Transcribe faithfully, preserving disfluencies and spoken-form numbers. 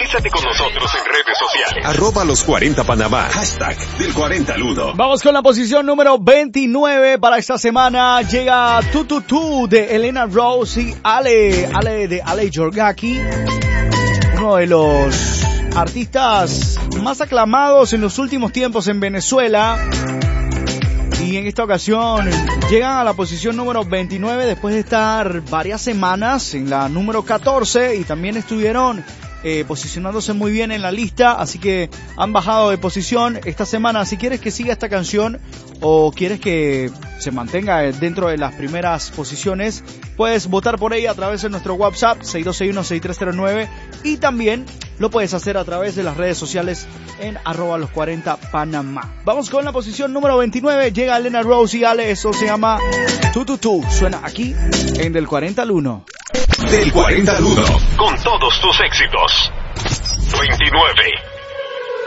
Organízate con nosotros en redes sociales. Arroba los cuarenta Panamá. Hashtag del cuarenta Ludo. Vamos con la posición número veintinueve para esta semana. Llega Tu Tu Tu de Elena Rose y Ale, Ale de Ale Jorgaki. Uno de los artistas más aclamados en los últimos tiempos en Venezuela. Y en esta ocasión llegan a la posición número veintinueve después de estar varias semanas en la número catorce y también estuvieron eh, posicionándose muy bien en la lista, así que han bajado de posición esta semana. Si quieres que siga esta canción o quieres que se mantenga dentro de las primeras posiciones, puedes votar por ella a través de nuestro WhatsApp seis dos seis uno seis tres cero nueve y también lo puedes hacer a través de las redes sociales en arroba los cuarenta Panamá. Vamos con la posición número veintinueve. Llega Elena Rose y Ale. Eso se llama Tu Tu Tu. Suena aquí en Del cuarenta al uno. Del cuarenta al uno. Con todos tus éxitos. veintinueve.